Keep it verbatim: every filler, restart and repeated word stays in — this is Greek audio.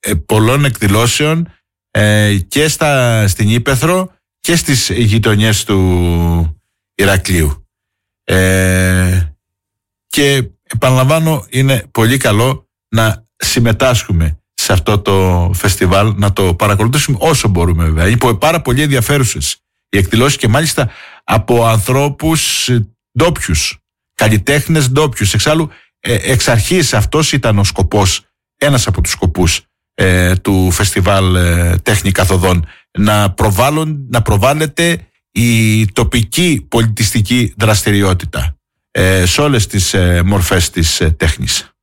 ε, πολλών εκδηλώσεων ε, και στα, στην Ύπαιθρο και στις γειτονιές του Ηρακλείου. Ε, και επαναλαμβάνω, είναι πολύ καλό να συμμετάσχουμε σε αυτό το φεστιβάλ, να το παρακολουθήσουμε όσο μπορούμε βέβαια. Είναι πάρα πολύ ενδιαφέρουσες οι εκδηλώσεις και μάλιστα από ανθρώπους ντόπιους, καλλιτέχνες ντόπιους. Εξάλλου, ε, εξ αρχής αυτός ήταν ο σκοπός, ένας από τους σκοπούς ε, του φεστιβάλ ε, Τέχνη Καθοδόν, να, προβάλλον, να προβάλλεται η τοπική πολιτιστική δραστηριότητα ε, σε όλες τις ε, μορφές της ε, τέχνης.